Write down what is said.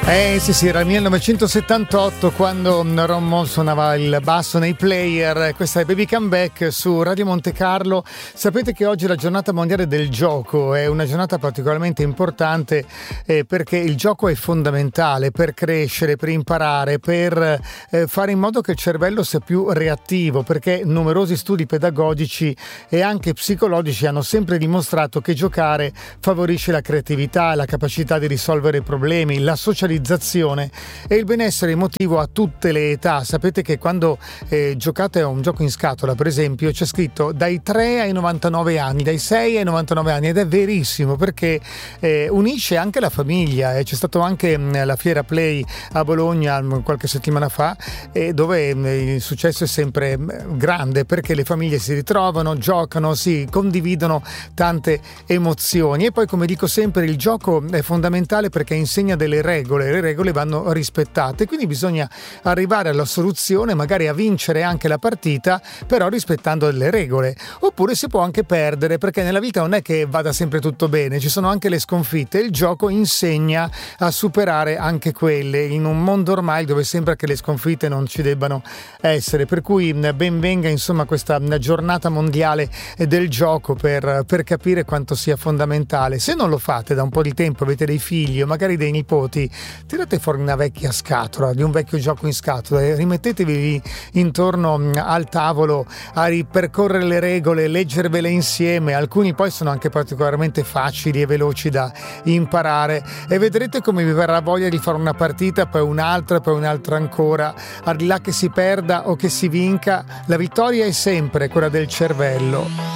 Sì, sì, era il 1978 quando Ron Moll suonava il basso nei Player. Questa è Baby Come Back su Radio Monte Carlo. Sapete che oggi è la giornata mondiale del gioco, è una giornata particolarmente importante perché il gioco è fondamentale per crescere, per imparare, per fare in modo che il cervello sia più reattivo, perché numerosi studi pedagogici e anche psicologici hanno sempre dimostrato che giocare favorisce la creatività, la capacità di risolvere problemi, la socializzazione e il benessere emotivo a tutte le età. Sapete che quando giocate a un gioco in scatola, per esempio, c'è scritto dai 3 ai 99 anni, dai 6 ai 99 anni, ed è verissimo perché unisce anche la famiglia. C'è stato anche la Fiera Play a Bologna qualche settimana fa, dove il successo è sempre grande perché le famiglie si ritrovano, giocano, si condividono tante emozioni. E poi, come dico sempre, il gioco è fondamentale perché insegna delle regole. Le regole vanno rispettate, quindi bisogna arrivare alla soluzione, magari a vincere anche la partita, però rispettando le regole. Oppure si può anche perdere, perché nella vita non è che vada sempre tutto bene, ci sono anche le sconfitte. Il gioco insegna a superare anche quelle, in un mondo ormai dove sembra che le sconfitte non ci debbano essere. Per cui ben venga insomma questa giornata mondiale del gioco per capire quanto sia fondamentale. Se non lo fate da un po' di tempo, avete dei figli o magari dei nipoti, tirate fuori una vecchia scatola di un vecchio gioco in scatola e rimettetevi intorno al tavolo a ripercorrere le regole, leggervele insieme. Alcuni poi sono anche particolarmente facili e veloci da imparare, e vedrete come vi verrà voglia di fare una partita, poi un'altra ancora. Al di là che si perda o che si vinca, la vittoria è sempre quella del cervello.